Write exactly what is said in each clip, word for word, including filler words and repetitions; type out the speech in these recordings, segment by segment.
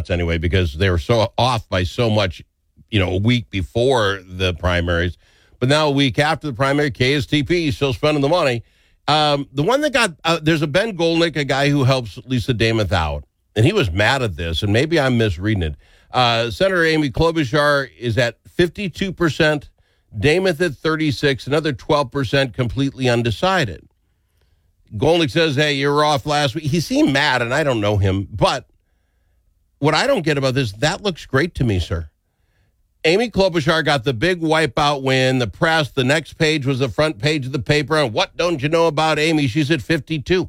nuts anyway because they were so off by so much, you know, a week before the primaries. But now a week after the primary, K S T P is still spending the money. Um, the one that got, uh, there's a Ben Golnick, a guy who helps Lisa Damath out, and he was mad at this, and maybe I'm misreading it. Uh, Senator Amy Klobuchar is at fifty-two percent, Damath at thirty-six, another twelve percent completely undecided. Golnick says, hey, you were off last week. He seemed mad, and I don't know him. But what I don't get about this, that looks great to me, sir. Amy Klobuchar got the big wipeout win. The press, the next page was the front page of the paper. And what don't you know about Amy? She's at fifty-two.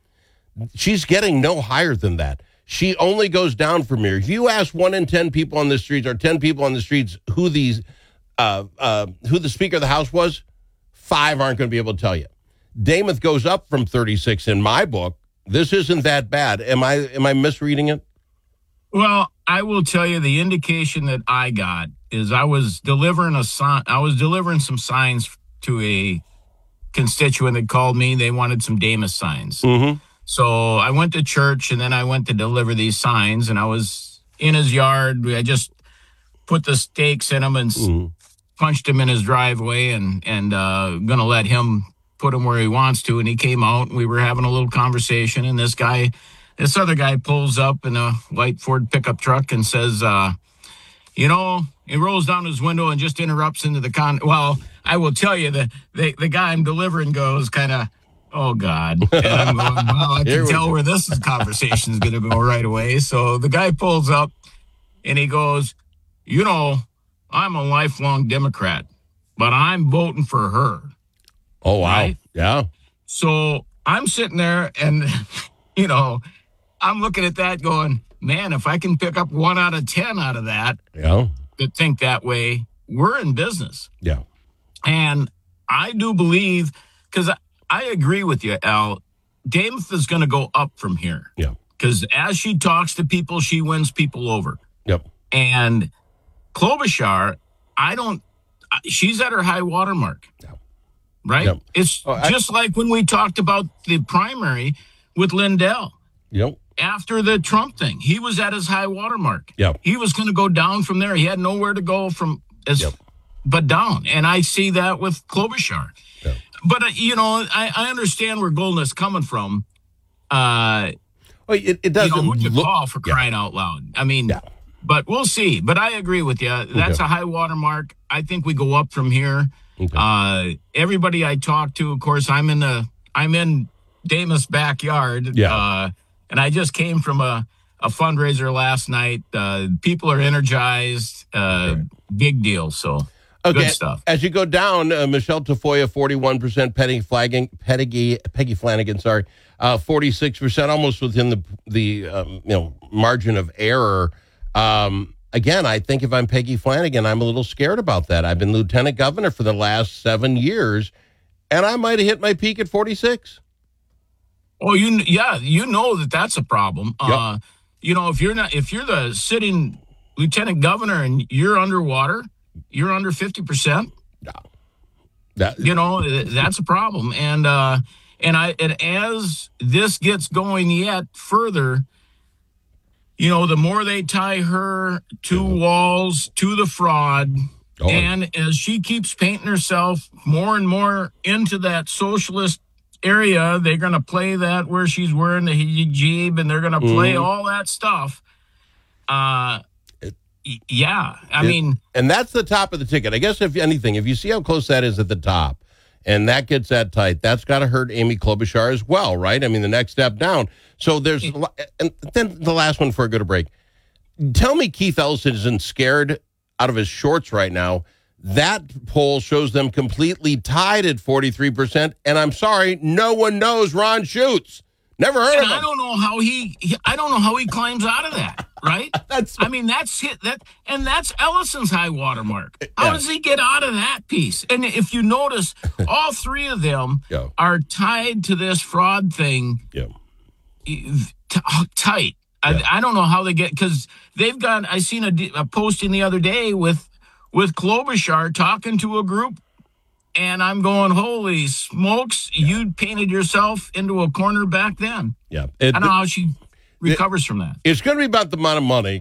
She's getting no higher than that. She only goes down from here. If you ask one in ten people on the streets or ten people on the streets who these, uh, uh, who the Speaker of the House was, five aren't going to be able to tell you. Damath goes up from thirty-six in my book. This isn't that bad. Am I am I misreading it? Well, I will tell you the indication that I got is I was delivering a sign. I was delivering some signs to a constituent that called me. They wanted some Damath signs. Mm-hmm. So I went to church and then I went to deliver these signs. And I was in his yard. I just put the stakes in him and mm-hmm. punched him in his driveway and and uh, going to let him put him where he wants to. And he came out and we were having a little conversation. And this guy, this other guy pulls up in a white Ford pickup truck and says, uh, you know, he rolls down his window and just interrupts into the con. Well, I will tell you that the, the guy I'm delivering goes kind of, oh, God. And I'm going, well, I can tell where this conversation is going to go right away. So the guy pulls up and he goes, you know, I'm a lifelong Democrat, but I'm voting for her. Oh, wow. Right? Yeah. So I'm sitting there and, you know, I'm looking at that going, man, if I can pick up one out of ten out of that yeah. that think that way, we're in business. Yeah. And I do believe, because I, I agree with you, Al, Damath is going to go up from here. Yeah. Because as she talks to people, she wins people over. Yep. And Klobuchar, I don't, she's at her high water mark. Yeah. Right? Yep. It's oh, I, just like when we talked about the primary with Lindell. Yep. After the Trump thing, he was at his high water mark. Yep. He was going to go down from there. He had nowhere to go from as yep. but down. And I see that with Klobuchar. Yep. But, uh, you know, I, I understand where Golnick's coming from. Uh, well, it, it doesn't you know, who'd you look, call for crying yeah. out loud? I mean, yeah. but we'll see. But I agree with you. That's okay. a high water mark. I think we go up from here. Okay. Uh, everybody I talk to, of course, I'm in the I'm in Damath's backyard. Yeah. Uh, and I just came from a, a fundraiser last night. Uh, people are energized. Uh, okay. Big deal. So okay. good stuff. As you go down, uh, Michelle Tafoya, forty-one percent, Peggy Flanagan, Peggy, Peggy Flanagan, sorry, uh, forty-six percent, almost within the the um, you know margin of error. Um, again, I think if I'm Peggy Flanagan, I'm a little scared about that. I've been lieutenant governor for the last seven years, and I might have hit my peak at forty-six. Oh, you yeah, you know that that's a problem. Yep. Uh, you know, if you're not if you're the sitting lieutenant governor and you're underwater, you're under fifty percent. No. That, you know, that's a problem. And uh, and I and as this gets going yet further, you know, the more they tie her to walls, to the fraud, oh. and as she keeps painting herself more and more into that socialist area, they're going to play that where she's wearing the hijab, and they're going to play mm-hmm. all that stuff. Uh, it, yeah, I it, mean, and that's the top of the ticket. I guess if anything, if you see how close that is at the top, and that gets that tight, that's got to hurt Amy Klobuchar as well, right? I mean, the next step down. So there's, and then the last one for a good break. Tell me Keith Ellison isn't scared out of his shorts right now. That poll shows them completely tied at forty-three percent. And I'm sorry, no one knows Ron Schutz. Never heard and of him. I don't know how he, he, I don't know how he climbs out of that, right? that's I mean, that's it. That, and that's Ellison's high water mark. How yeah. does he get out of that piece? And if you notice, all three of them yeah. are tied to this fraud thing yeah. t- tight. Yeah. I, I don't know how they get, because they've got, I seen a, a posting the other day with, with Klobuchar talking to a group, and I'm going, holy smokes, yeah. you painted yourself into a corner back then. Yeah. It, I don't know how she recovers it, from that. It's going to be about the amount of money.